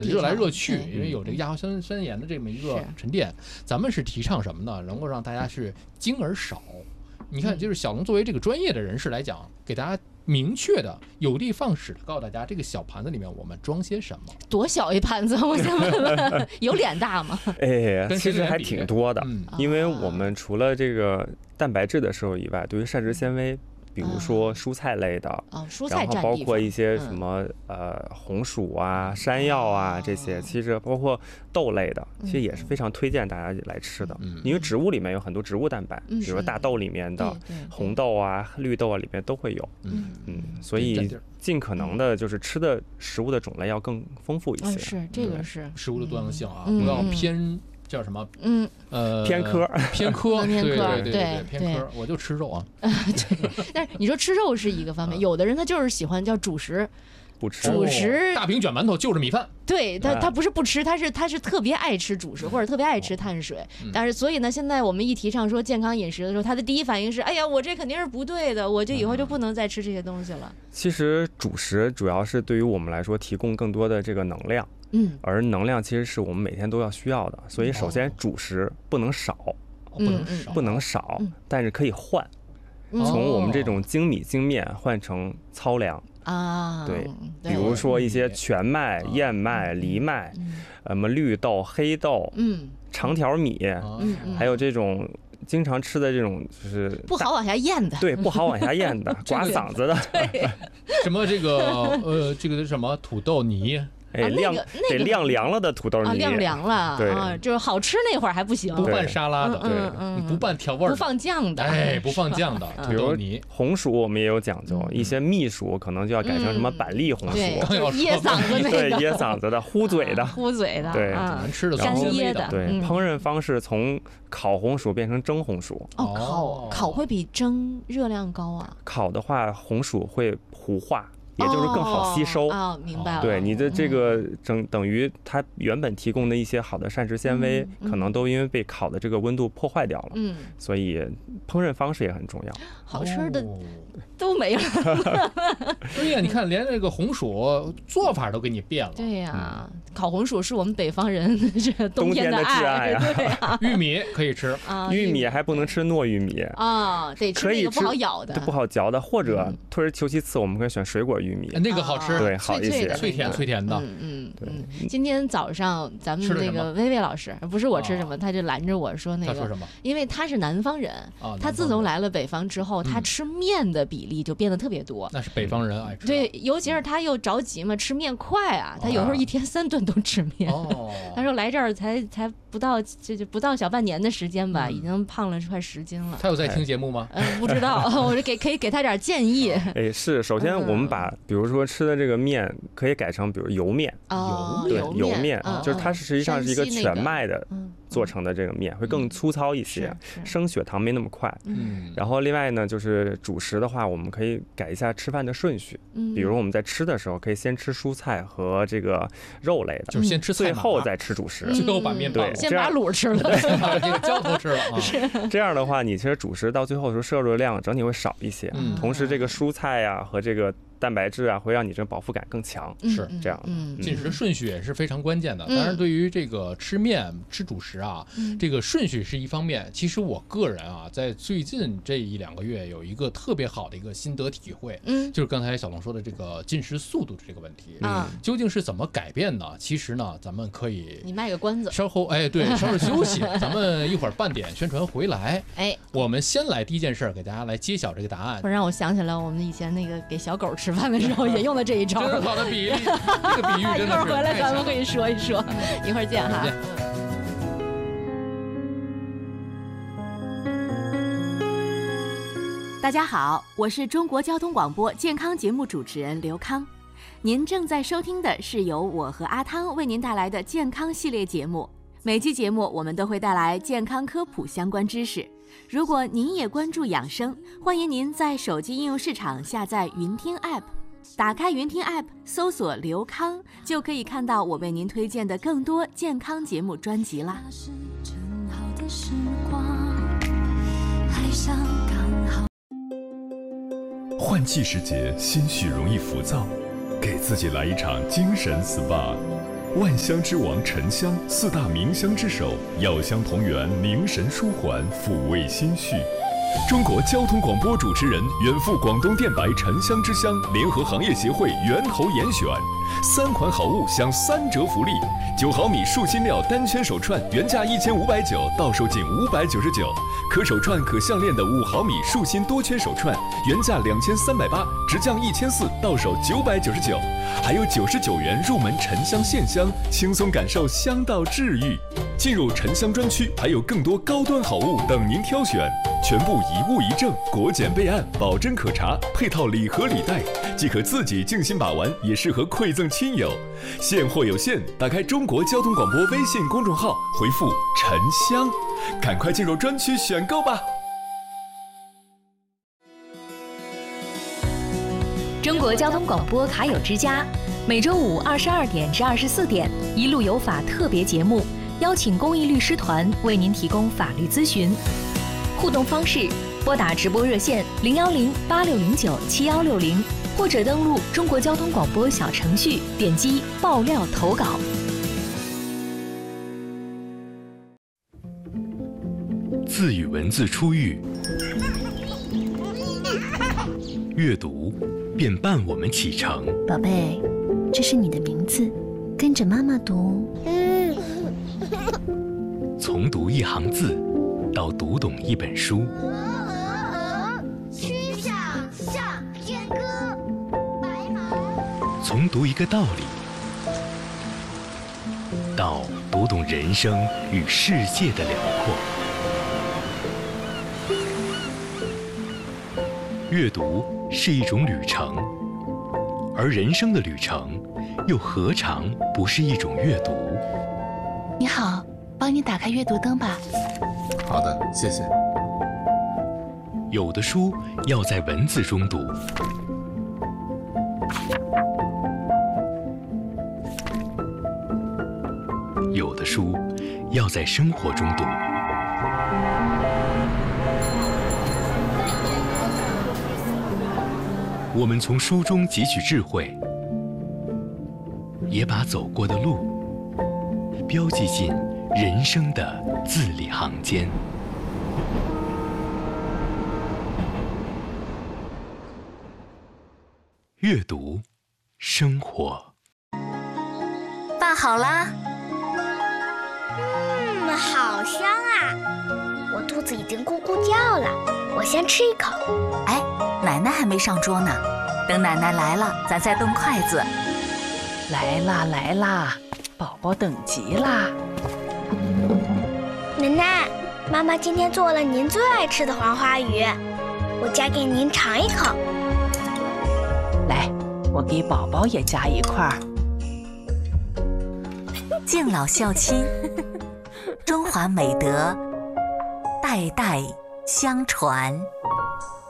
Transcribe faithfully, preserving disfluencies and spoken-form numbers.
热来热去，因为有这个亚硝酸酸盐的这么一个沉淀。咱们是提倡什么呢？能够让大家是精而少。你看，就是小龙作为这个专业的人士来讲，给大家明确的、有的放矢的告诉大家，这个小盘子里面我们装些什么？ 多小一盘子？我想问问，有脸大吗？ 哎，其实还挺多的， 嗯、 因为我们除了这个蛋白质的摄入以外，对于膳食纤维。比如说蔬菜类的， 哦，蔬菜然后包括一些什么、嗯、呃红薯啊、山药啊这些，其实包括豆类的，其实也是非常推荐大家来吃的。嗯、因为植物里面有很多植物蛋白，嗯、比如说大豆里面的红豆啊、绿豆啊里面都会有。嗯嗯，所以尽可能的就是吃的食物的种类要更丰富一些。 嗯、是这个是食物的多样性啊，不要偏。叫什么？ 嗯， 呃，偏科， 偏科， 偏科， 对对对，偏科。我就吃肉啊。 对，但是你说吃肉是一个方面，有的人他就是喜欢叫主食， 不吃主食， 大饼卷馒头就是米饭。 对他，他不是不吃，他是他是特别爱吃主食，或者特别爱吃碳水。但是所以呢，现在我们一提倡说健康饮食的时候，他的第一反应是：哎呀，我这肯定是不对的，我就以后就不能再吃这些东西了。 其实主食主要是对于我们来说提供更多的这个能量。 嗯， 而能量其实是我们每天都要需要的，所以首先主食不能少， 哦、不能少， 不能少， 嗯、 但是可以换， 嗯、 从我们这种精米精面换成糙粮啊， 对，比如说一些全麦、燕麦、藜麦，什么绿豆、黑豆， 嗯， 长条米， 嗯， 还有这种。经常吃的这种就是不好往下咽的， 对，不好往下咽的，刮嗓子的， 对， 什么这个呃，这个什么土豆泥。 哎，晾得晾凉了的土豆泥， 啊，晾凉了， 对啊，就是好吃那会儿还不行， 不拌沙拉的， 对， 不拌调味不放酱的， 哎，不放酱的土豆泥。 红薯我们也有讲究，一些蜜薯可能就要改成什么板栗红薯， 噎嗓子那个， 对，噎嗓子的，糊嘴的， 糊嘴的， 对， 难吃的， 干噎的， 对，烹饪方式从烤红薯变成蒸红薯， 哦，烤烤会比蒸热量高啊？ 烤的话，红薯会糊化。也就是更好吸收啊、哦哦，明白了。 对你的这个整等于它原本提供的一些好的膳食纤维， 嗯、 可能都因为被烤的这个温度破坏掉了。 嗯， 所以烹饪方式也很重要。 好吃的都没了。 对呀，你看连这个红薯做法都给你变了。 对呀，嗯、烤红薯是我们北方人这个冬天的挚爱啊。对啊， 玉米可以吃啊， 玉米还不能吃糯玉米啊，得吃那个不好咬的， 不好嚼的，或者退而求其次，我们可以选水果玉米， 那个好吃， 对，好一些， 脆甜脆甜的。 嗯嗯嗯。今天早上咱们那个薇薇老师，不是我吃什么，他就拦着我说那个， 他说什么？ 因为他是南方人，他自从来了北方之后，他吃面的比例就变得特别多。 那是北方人爱吃。 对，尤其是他又着急嘛，吃面快啊，他有时候一天三顿都吃面。他说来这儿才才不到这就不到小半年的时间吧，已经胖了快十斤了。 他有在听节目吗？ 嗯，不知道，我就给可以给他点建议。 哎，是，首先我们把比如说吃的这个面可以改成比如油面， 哦， 对， 油面，就是它实际上是一个全麦的做成的这个面，会更粗糙一些，升血糖没那么快。 嗯， 然后另外呢，就是主食的话，我们可以改一下吃饭的顺序， 嗯， 比如我们在吃的时候可以先吃蔬菜和这个肉类的， 就是先吃菜， 最后再吃主食， 最后把面对， 先把卤吃了， 把这个浇头吃了啊。 这样的话，你其实主食到最后的时候摄入量整体会少一些， 嗯， 同时这个蔬菜呀和这个蛋白质啊，会让你这个饱腹感更强， 是这样。 嗯， 进食顺序也是非常关键的。当然，对于这个吃面、吃主食啊，这个顺序是一方面。其实我个人啊，在最近这一两个月有一个特别好的一个心得体会， 嗯， 就是刚才小龙说的这个进食速度的这个问题啊， 究竟是怎么改变呢？其实呢，咱们可以你卖个关子， 稍后哎，对，稍事休息，咱们一会儿半点宣传回来， 哎， 我们先来第一件事给大家来揭晓这个答案。 让我想起来我们以前那个给小狗吃饭的时候也用。用的这一招， 真好的比喻，这个比喻真的是。一会儿回来咱们可以说一说，一会儿见哈。 大家好，我是中国交通广播健康节目主持人刘康，您正在收听的是由我和阿汤为您带来的健康系列节目。每期节目我们都会带来健康科普相关知识。如果您也关注养生，欢迎您在手机应用市场下载云听 App。打开云听 App， 搜索刘康，就可以看到我为您推荐的更多健康节目专辑啦。 换季时节，心绪容易浮躁，给自己来一场精神 S P A。 万香之王沉香，四大名香之首，药香同源，凝神舒缓，抚慰心绪。中国交通广播主持人，远赴广东电白沉香之乡联合行业协会源头严选，三款好物享三折福利：九毫米树心料单圈手串原价一千五百九，到手仅五百九十九；可手串可项链的五毫米树心多圈手串原价两千三百八，直降一千四，到手九百九十九。还有九十九元入门沉香线香，轻松感受香道治愈。进入沉香专区，还有更多高端好物等您挑选，全部一物一证，国检备案，保真可查，配套礼盒礼袋，既可自己静心把玩，也适合馈赠亲友。现货有限，打开中国交通广播微信公众号，回复沉香，赶快进入专区选购吧。 中国交通广播卡友之家，每周五二十二点至二十四点，一路有法特别节目，邀请公益律师团为您提供法律咨询。互动方式：拨打直播热线零幺零八六零九七幺六零，或者登录中国交通广播小程序，点击爆料投稿。 字与文字初遇，阅读便伴我们启程。 宝贝，这是你的名字，跟着妈妈读。 从读一行字到读懂一本书， 曲项向天歌，白毛。 从读一个道理到读懂人生与世界的辽阔。阅读是一种旅程，而人生的旅程又何尝不是一种阅读？ 你好，帮你打开阅读灯吧。 好的，谢谢。 有的书要在文字中读，有的书要在生活中读。我们从书中汲取智慧，也把走过的路标记进人生的字里行间。阅读，生活。 饭好啦。 嗯，好香啊！我肚子已经咕咕叫了，我先吃一口。 哎，奶奶还没上桌呢，等奶奶来了，咱再动筷子。 来啦来啦，宝宝等急啦。 奶奶，妈妈今天做了您最爱吃的黄花鱼，我夹给您尝一口。 来，我给宝宝也夹一块儿。 敬老孝亲，中华美德代代相传。